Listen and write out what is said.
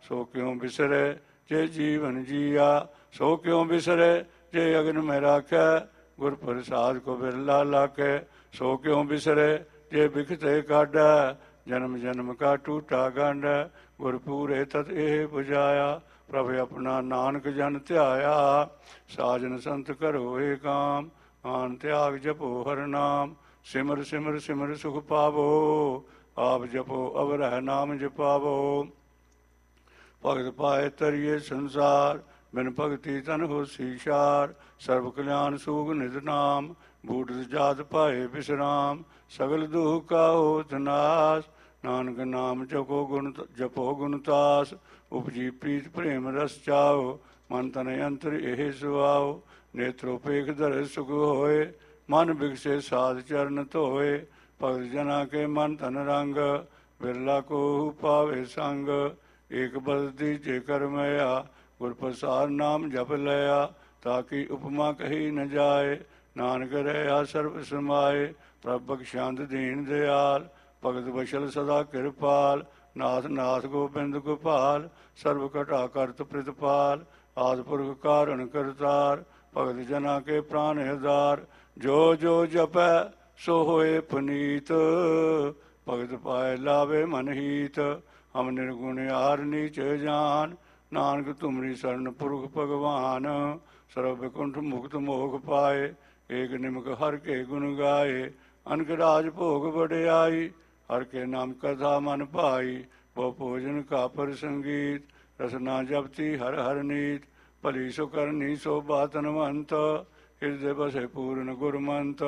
ਸੋ ਕਿਉ ਬਿਸਰੈ ਜੇ ਜੀਵਨ ਜੀਆ। ਸੋ ਕਿਉ ਬਿਸਰੈ ਜੇ ਅਗਨ ਮੈਂ ਰਾਖੈ। ਗੁਰ ਪ੍ਰਸਾਦ ਕੋ ਬਿਰਲਾ ਲਾਖੈ। ਸੋ ਕਿਉ ਬਿਸਰੈ ਜੇ ਬਿਖਤੇ ਕਾਢੈ। ਜਨਮ ਜਨਮ ਕਾ ਟੂਟਾ ਗੰਢੈ। ਗੁਰ ਪੂਰੇ ਤਤ ਇਹ ਬੁਝਾਇਆ। ਪ੍ਰਭ ਆਪਣਾ ਨਾਨਕ ਜਨ ਧਿਆਇਆ। ਸਾਜਨ ਸੰਤ ਕਰੋ ਏ ਕਾਮ। ਆਨ ਤਿਆਗ ਜਪੋ ਹਰ ਨਾਮ। ਸਿਮਰ ਸਿਮਰ ਸਿਮਰ ਸੁਖ ਪਾਵੋ। ਆਪ ਜਪੋ ਅਵਰਹਿ ਨਾਮ ਜਪਾਵੋ। ਭਗਤ ਪਾਏ ਤਰੀਏ ਸੰਸਾਰ। ਬਿਨ ਭਗਤੀ ਤਨ ਹੋਸੀ ਸ਼ਾਰ। ਸਰਬ ਕਲਿਆਣ ਸੂਗ ਨਿਤ ਨਾਮ। ਬੂਟਤ ਜਾਤ ਪਾਏ ਬਿਸਰਾਮ। ਸਗਲ ਦੁਖ ਕਾ ਹੋਤ ਨਾਸ। ਨਾਨਕ ਨਾਮ ਜਪੋ ਗੁਣ ਤਾਸ। ਉਪਜੀ ਪ੍ਰੀਤ ਪ੍ਰੇਮ ਰਸ ਚਾਓ। ਮਨ ਤਨ ਅੰਤਰ ਇਹ ਸੁਆਓ। ਨੇਤਰੋ ਪੇਖ ਧਰ ਸੁਖ ਹੋਏ। ਮਨ ਬਿਗਸੇ ਸਾਧ ਚਰਨ ਧੋਏ। ਭਗਤ ਜਨਾ ਕੇ ਮਨ ਧਨ ਰੰਗ। ਬਿਰਲਾ ਕੋ ਪਾਵੇ ਸੰਗ। ਏਕ ਬਦਤੀ ਜੇ ਕਰ ਮਇਆ। ਗੁਰ ਪ੍ਰਸਾਦ ਨਾਮ ਜਪ ਲਿਆ। ਤਾਕੀ ਉਪਮਾ ਕਹੀ ਨ ਜਾਏ। ਨਾਨਕ ਰਹਿਆ ਸਰਬ ਸਮਾਏ। ਪ੍ਰਭ ਬਖਸ਼ੰਦ ਦੀਨ ਦਿਆਲ। ਭਗਤ ਬਸ਼ਲ ਸਦਾ ਕਿਰਪਾਲ। ਨਾਥ ਨਾਥ ਗੋਬਿੰਦ ਗੋਪਾਲ। ਸਰਬ ਘਟਾ ਕਰਤ ਪ੍ਰਿਤਪਾਲ। ਆਦਿ ਪੁਰਖ ਕਾਰਣ ਕਰਤਾਰ। ਭਗਤ ਜਨਾ ਕੇ ਪ੍ਰਾਨ ਹਜ਼ਾਰ। ਜੋ ਜੋ ਜਪੈ ਸੋ ਹੋਏ ਪੁਨੀਤ। ਭਗਤ ਪਾਏ ਲਾਵੇ ਮਨ ਹੀਤ। ਹਮ ਨਿਰਗੁਣ ਆਰ ਨੀਚ ਜਾਨ। ਨਾਨਕ ਤੁਮਰੀ ਸਰਨ ਪੁਰਖ ਭਗਵਾਨ। ਸਰਬ ਬਿਕੁੰਠ ਮੁਕਤ ਮੋਖ ਪਾਏ। ਏਕ ਨਿਮਕ ਹਰ ਕੇ ਗੁਣ ਗਾਏ। ਅਨਕ ਰਾਜ ਭੋਗ ਵਡਿਆਈ। ਹਰ ਕੇ ਨਾਮ ਕਥਾ ਮਨ ਭਾਈ। ਬਹੁ ਭੋਜਨ ਕਾ ਪਰ ਸੰਗੀਤ। ਰਸਨਾ ਜਪਤੀ ਹਰ ਹਰ ਨੀਤ। ਭਲੀ ਸੋ ਕਰਨੀ ਸੋ ਬਾਤਨਵੰਤ। ਹਿਰਦੇ ਬਸੇ ਪੂਰਨ ਗੁਰਮੰਤ।